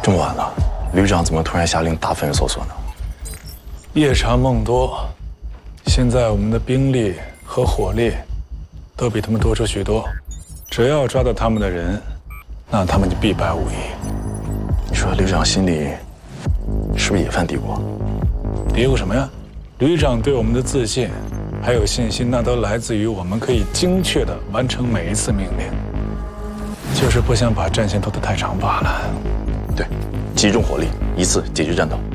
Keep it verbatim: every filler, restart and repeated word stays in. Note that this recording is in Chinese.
这么晚了，旅长怎么突然下令大范围搜索呢？ 夜长梦多，现在我们的兵力和火力都比他们多出许多，只要抓到他们的人，那他们就必败无疑。 你说旅长心里是不是也犯嘀咕？ 嘀咕什么呀？旅长对我们的自信还有信心，那都来自于我们可以精确地完成每一次命令，就是不想把战线拖得太长罢了。 对，集中火力，一次解决战斗。